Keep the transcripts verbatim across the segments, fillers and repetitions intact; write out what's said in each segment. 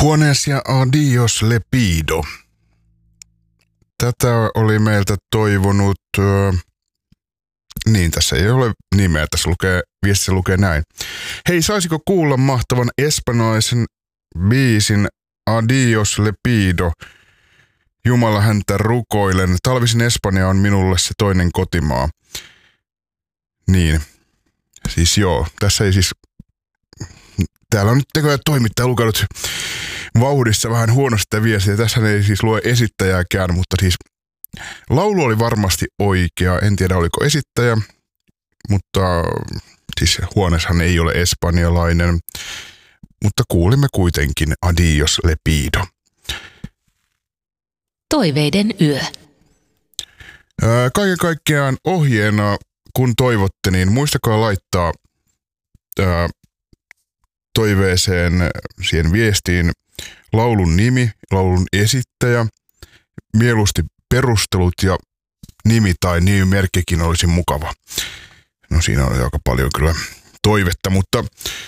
Juanes ja Adios Lepido. Tätä oli meiltä toivonut, öö, niin tässä ei ole nimeä, tässä lukee, viestissä lukee näin. Hei, saisiko kuulla mahtavan espanjalaisen biisin Adios Lepido? Jumala häntä rukoilen. Talvisin Espanja on minulle se toinen kotimaa. Niin, siis joo, tässä ei siis, täällä on nyt tekoja toimittaja lukenut vauhdissa vähän huonosti viestiä. Tässä ei siis lue esittäjääkään, mutta siis laulu oli varmasti oikea. En tiedä oliko esittäjä, mutta siis Juaneshan ei ole espanjalainen. Mutta kuulimme kuitenkin Adios Lepido. Toiveiden yö. Ää, kaiken kaikkiaan ohjeena, kun toivotte, niin muistakaa laittaa ää, toiveeseen siihen viestiin laulun nimi, laulun esittäjä, mieluusti perustelut ja nimi tai nimimerkkikin olisi mukava. No siinä on aika paljon kyllä toivetta, mutta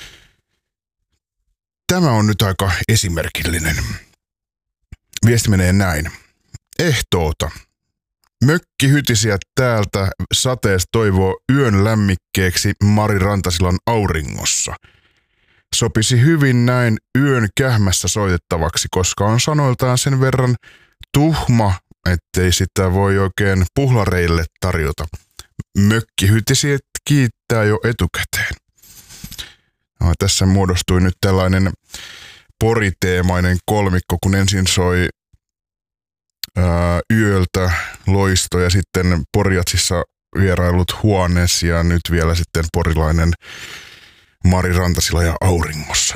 tämä on nyt aika esimerkillinen. Viesti menee näin. Ehtoota. Mökkihytisiä täältä sateesta toivoo yön lämmikkeeksi Mari Rantasilan auringossa. Sopisi hyvin näin yön kähmässä soitettavaksi, koska on sanoiltaan sen verran tuhma, ettei sitä voi oikein puhlareille tarjota. Mökkihytisiä kiittää jo etukäteen. No, tässä muodostui nyt tällainen poriteemainen kolmikko, kun ensin soi ää, yöltä Loisto ja sitten Porjatsissa vierailut Juanes ja nyt vielä sitten porilainen Mari Rantasila ja auringossa.